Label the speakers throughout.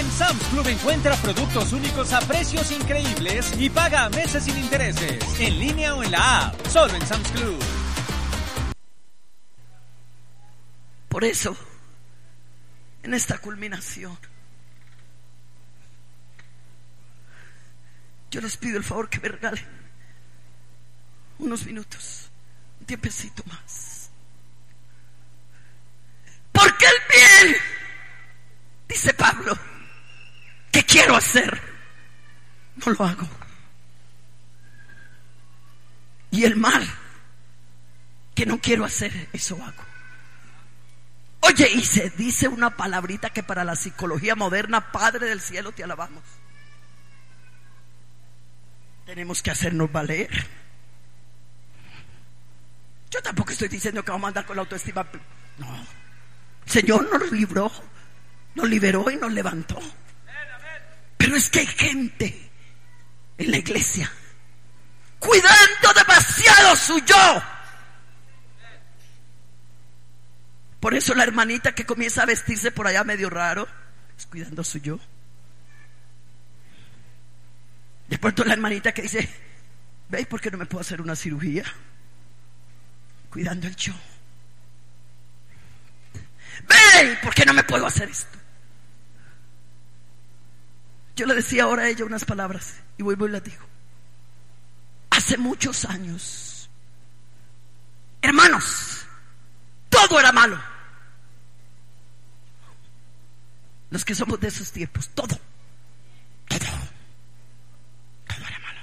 Speaker 1: En Sam's Club encuentra productos únicos a precios increíbles y paga a meses sin intereses. En línea o en la app. Solo en Sam's Club.
Speaker 2: Por eso, en esta culminación, yo les pido el favor que me regalen unos minutos, un tiempecito más. Porque el bien, dice Pablo, que quiero hacer, no lo hago. Y el mal, que no quiero hacer, eso hago. Oye, y se dice una palabrita que para la psicología moderna, Padre del cielo, te alabamos. Tenemos que hacernos valer. Yo tampoco estoy diciendo que vamos a andar con la autoestima. No, el Señor nos libró, nos liberó y nos levantó. Pero es que hay gente en la iglesia cuidando demasiado su yo. Por eso la hermanita que comienza a vestirse por allá medio raro es cuidando su yo. De pronto la hermanita que dice: ¿veis por qué no me puedo hacer una cirugía? Cuidando el yo. ¿Veis por qué no me puedo hacer esto? Yo le decía ahora a ella unas palabras y vuelvo y las digo. Hace muchos años, hermanos, todo era malo. Los que somos de esos tiempos, todo era malo.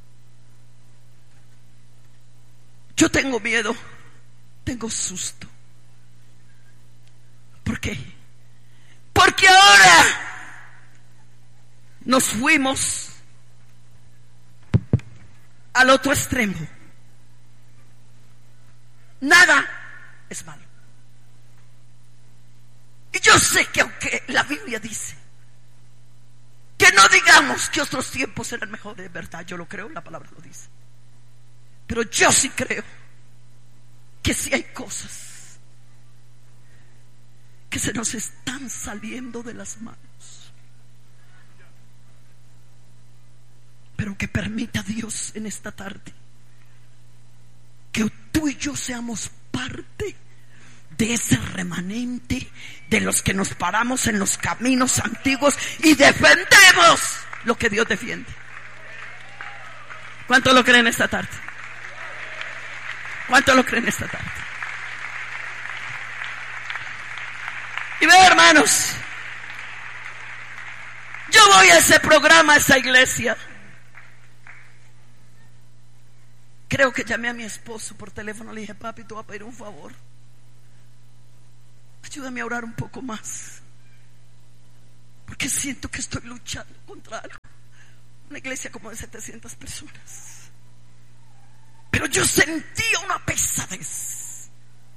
Speaker 2: Yo tengo miedo, tengo susto. ¿Por qué? Porque ahora nos fuimos al otro extremo. Nada es malo. Y yo sé que aunque la Biblia dice que no digamos que otros tiempos eran mejores, verdad, yo lo creo, la palabra lo dice. Pero yo sí creo que sí hay cosas que se nos están saliendo de las manos. Pero que permita Dios en esta tarde que tú y yo seamos parte de ese remanente de los que nos paramos en los caminos antiguos y defendemos lo que Dios defiende. ¿Cuánto lo creen esta tarde? ¿Cuánto lo creen esta tarde? Y ve, hermanos, yo voy a ese programa, a esa iglesia. Creo que llamé a mi esposo por teléfono, le dije: papi, te voy a pedir un favor, ayúdame a orar un poco más, porque siento que estoy luchando contra algo. Una iglesia como de 700 personas, pero yo sentía una pesadez,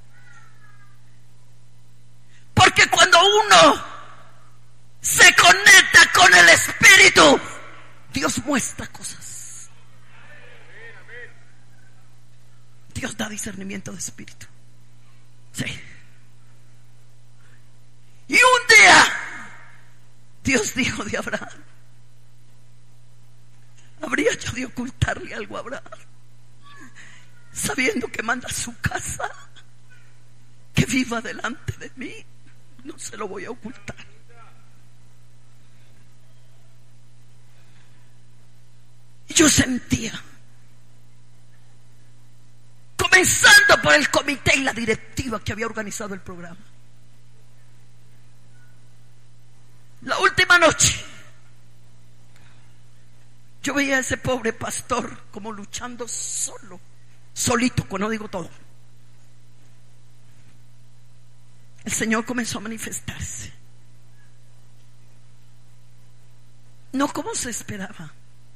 Speaker 2: porque cuando uno se conecta con el Espíritu, Dios muestra cosas. Dios da discernimiento de espíritu. Sí. Y un día Dios dijo de Abraham: ¿habría yo de ocultarle algo a Abraham, sabiendo que manda a su casa que viva delante de mí? No se lo voy a ocultar. Y yo sentía, comenzando por el comité y la directiva que había organizado el programa, la última noche yo veía a ese pobre pastor como luchando solo, solito, cuando no digo todo. El Señor comenzó a manifestarse, no como se esperaba,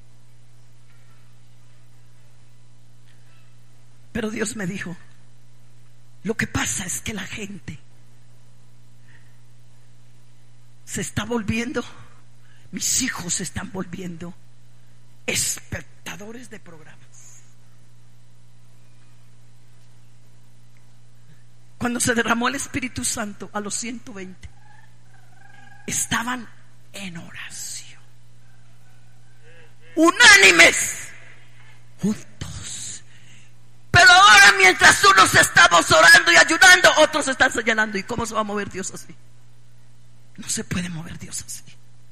Speaker 2: pero Dios me dijo: lo que pasa es que la gente se está volviendo, mis hijos se están volviendo espectadores de programas. Cuando se derramó el Espíritu Santo a los 120, estaban en oración, unánimes, juntos. Pero ahora, mientras unos estamos orando y ayunando, otros están señalando. ¿Y cómo se va a mover Dios así? No se puede mover Dios así.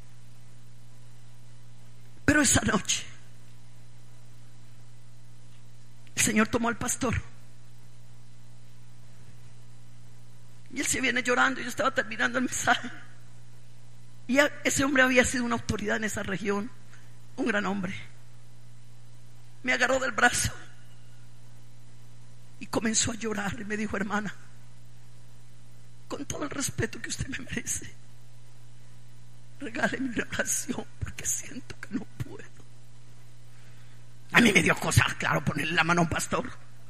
Speaker 2: Pero esa noche el Señor tomó al pastor y él se viene llorando. Yo estaba terminando el mensaje y ese hombre había sido una autoridad en esa región, un gran hombre. Me agarró del brazo y comenzó a llorar y me dijo: hermana, con todo el respeto que usted me merece, regáleme una oración porque siento que no puedo. A mí me dio cosa, claro, ponerle la mano a un pastor,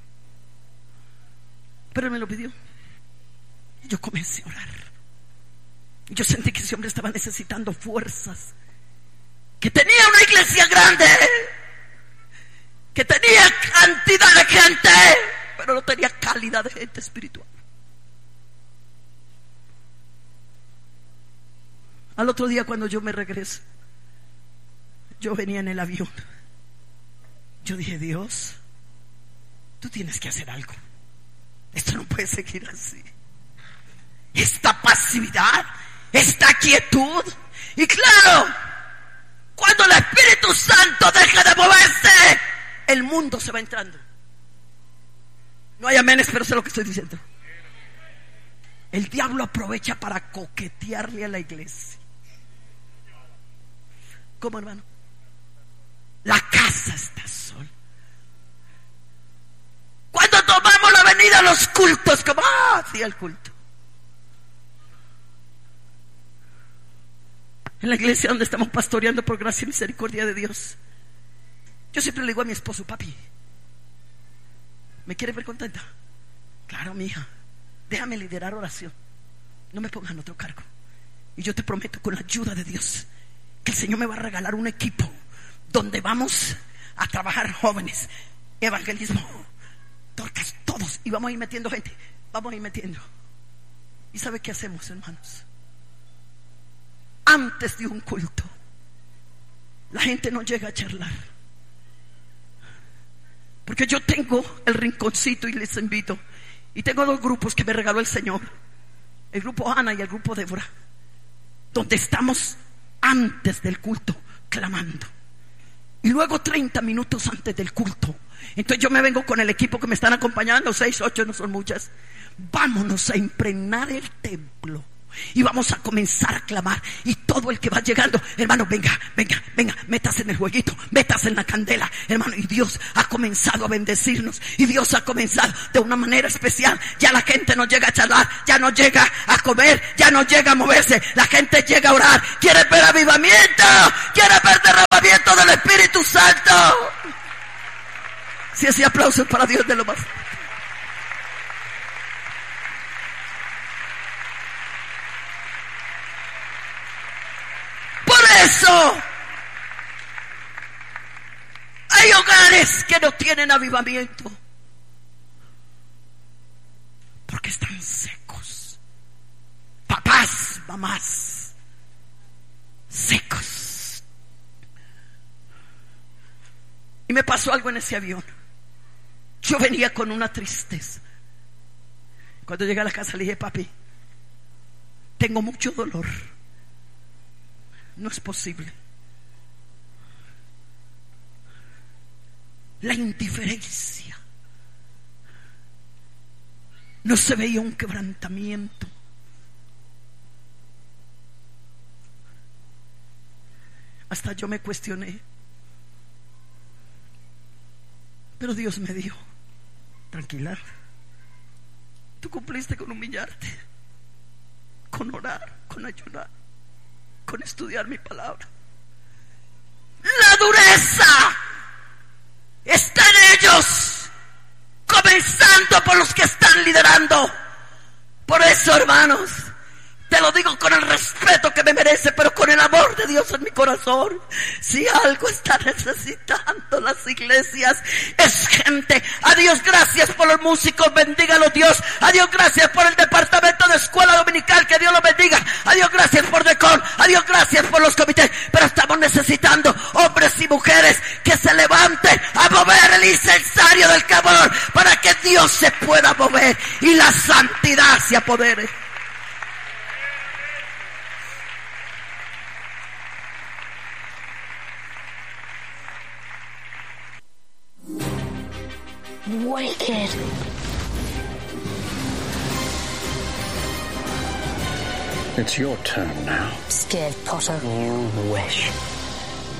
Speaker 2: pero él me lo pidió y yo comencé a orar. Y yo sentí que ese hombre estaba necesitando fuerzas, que tenía una iglesia grande, que tenía cantidad de gente, pero no tenía calidad de gente espiritual. Al otro día, cuando yo me regreso, yo venía en el avión. Yo dije: Dios, tú tienes que hacer algo. Esto no puede seguir así. Esta pasividad, esta quietud. Y claro, cuando el Espíritu Santo deja de moverse, el mundo se va entrando. No hay amenes, pero sé lo que estoy diciendo. El diablo aprovecha para coquetearle a la iglesia. ¿Cómo, hermano? La casa está sola. Cuando tomamos la venida a los cultos, como hacía el culto. En la iglesia donde estamos pastoreando por gracia y misericordia de Dios, yo siempre le digo a mi esposo: papi, ¿me quieres ver contenta? Claro, mi hija, déjame liderar oración, no me pongan otro cargo. Y yo te prometo, con la ayuda de Dios, que el Señor me va a regalar un equipo donde vamos a trabajar jóvenes, evangelismo, Dorcas, todos, y vamos a ir metiendo gente, vamos a ir metiendo. ¿Y sabe qué hacemos, hermanos? Antes de un culto, la gente no llega a charlar, porque yo tengo el rinconcito y les invito. Y tengo 2 grupos que me regaló el Señor, el grupo Ana y el grupo Débora, donde estamos antes del culto clamando, y luego 30 minutos antes del culto. Entonces yo me vengo con el equipo que me están acompañando, 6, 8, no son muchas. Vámonos a impregnar el templo y vamos a comenzar a clamar. Y todo el que va llegando: hermano, venga, venga, venga, métase en el jueguito, métase en la candela, hermano. Y Dios ha comenzado a bendecirnos, y Dios ha comenzado de una manera especial. Ya la gente no llega a charlar, ya no llega a comer, ya no llega a moverse, la gente llega a orar. ¿Quiere ver avivamiento? ¿Quiere ver derramamiento del Espíritu Santo? Si ese aplauso es para Dios, de lo más. Por eso hay hogares que no tienen avivamiento, porque están secos. Papás, mamás, secos. Y me pasó algo en ese avión. Yo venía con una tristeza. Cuando llegué a la casa le dije: papi, tengo mucho dolor. No es posible. La indiferencia. No se veía un quebrantamiento. Hasta yo me cuestioné. Pero Dios me dijo: tranquila, tú cumpliste con humillarte, con orar, con ayunar, con estudiar mi palabra. La dureza está en ellos, comenzando por los que están liderando. Por eso, hermanos, Te lo digo con el respeto que me merece, pero con el amor de Dios en mi corazón. Si algo está necesitando las iglesias, es gente. A Dios gracias por los músicos, bendígalo Dios. A Dios gracias por el departamento de escuela dominical, que Dios lo bendiga. A Dios gracias por Decon, a Dios gracias por los comités. Pero estamos necesitando hombres y mujeres que se levanten a mover el incensario del clamor, para que Dios se pueda mover y la santidad se apodere.
Speaker 3: Wicked.
Speaker 4: It's your turn now.
Speaker 3: Scared, Potter.
Speaker 4: You wish.